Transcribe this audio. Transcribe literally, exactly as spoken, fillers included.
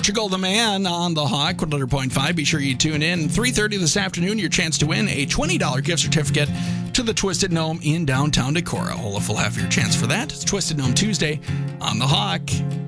Portugal the Man on the Hawk, one hundred point five. Be sure you tune in. three thirty this afternoon, your chance to win a twenty dollars gift certificate to the Twisted Gnome in downtown Decorah. Olaf will have your chance for that. It's Twisted Gnome Tuesday on the Hawk.